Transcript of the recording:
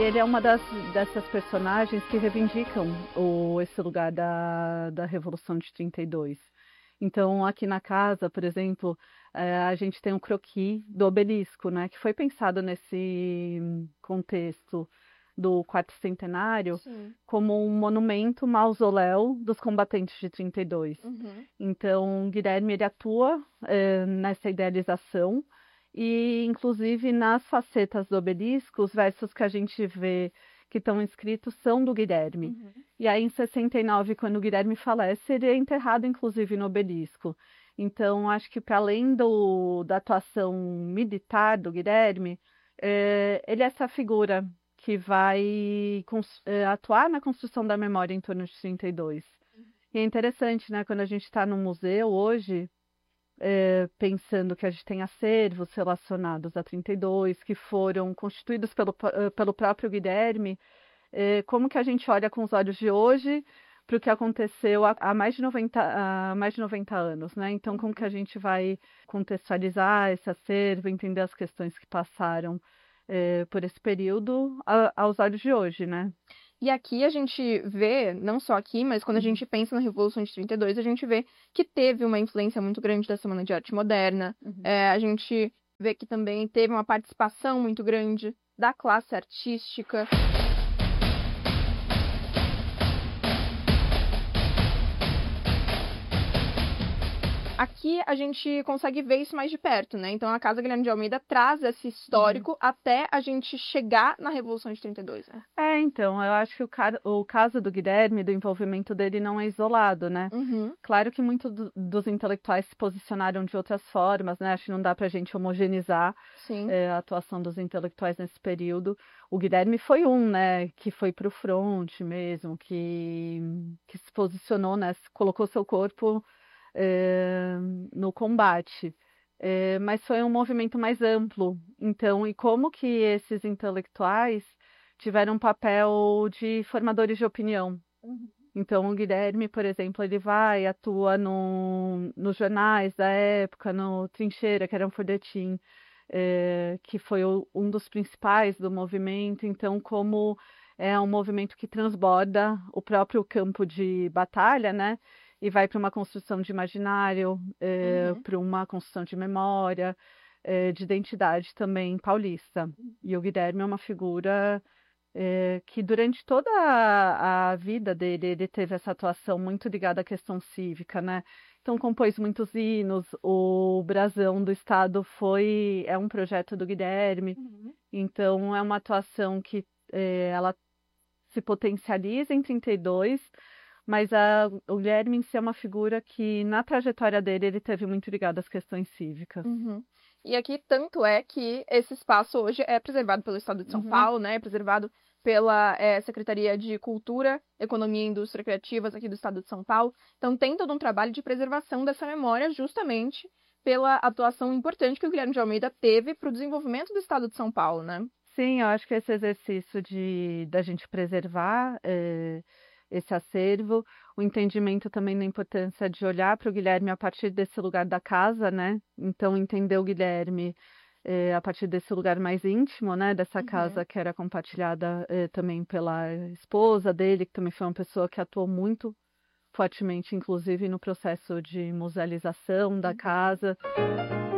ele é uma dessas personagens que reivindicam esse lugar da Revolução de 32. Então, aqui na casa, por exemplo, a gente tem um croquis do obelisco, né, que foi pensado nesse contexto do quarto centenário como um monumento mausoléu dos combatentes de 32. Então, Guilherme ele atua nessa idealização e, inclusive, nas facetas do obelisco, os versos que a gente vê que estão escritos são do Guilherme. E aí, em 69, quando o Guilherme falece, ele é enterrado, inclusive, no obelisco. Então, acho que para além da atuação militar do Guilherme, ele é essa figura que vai atuar na construção da memória em torno de 32. E é interessante, né, quando a gente está no museu hoje, pensando que a gente tem acervos relacionados a 32, que foram constituídos pelo próprio Guilherme, como que a gente olha com os olhos de hoje para o que aconteceu há mais de 90 anos, né? Então, como que a gente vai contextualizar esse acervo, entender as questões que passaram por esse período aos olhos de hoje, né? E aqui a gente vê, não só aqui, mas quando a gente pensa na Revolução de 32, a gente vê que teve uma influência muito grande da Semana de Arte Moderna. A gente vê que também teve uma participação muito grande da classe artística. Aqui a gente consegue ver isso mais de perto, né? Então a Casa Guilherme de Almeida traz esse histórico até a gente chegar na Revolução de 32, né? Então, eu acho que o caso do Guilherme, do envolvimento dele, não é isolado, né? Claro que muitos dos intelectuais se posicionaram de outras formas, né? Acho que não dá pra gente homogeneizar a atuação dos intelectuais nesse período. O Guilherme foi né? Que foi pro front mesmo, que se posicionou, né? Colocou seu corpo no combate. Mas foi um movimento mais amplo. Então, e como que esses intelectuais tiveram um papel de formadores de opinião? Então, o Guilherme, por exemplo, ele atua nos jornais da época, no Trincheira, que era um folhetim, que foi um dos principais do movimento. Então, como é um movimento que transborda o próprio campo de batalha, né? E vai para uma construção de imaginário, para uma construção de memória, de identidade também paulista. E o Guilherme é uma figura que durante toda a vida dele, ele teve essa atuação muito ligada à questão cívica, né? Então compôs muitos hinos, o Brasão do Estado é um projeto do Guilherme, então é uma atuação que ela se potencializa em 32, mas o Guilherme em si é uma figura que, na trajetória dele, ele teve muito ligado às questões cívicas. E aqui, tanto é que esse espaço hoje é preservado pelo Estado de São Paulo, né? É preservado pela Secretaria de Cultura, Economia e Indústria Criativas aqui do Estado de São Paulo. Então, tem todo um trabalho de preservação dessa memória justamente pela atuação importante que o Guilherme de Almeida teve para o desenvolvimento do Estado de São Paulo, né? Sim, eu acho que esse exercício da gente preservar esse acervo, o entendimento também da importância de olhar para o Guilherme a partir desse lugar da casa, né? Então, entender o Guilherme a partir desse lugar mais íntimo, né? Dessa casa que era compartilhada também pela esposa dele, que também foi uma pessoa que atuou muito fortemente, inclusive, no processo de musealização da casa.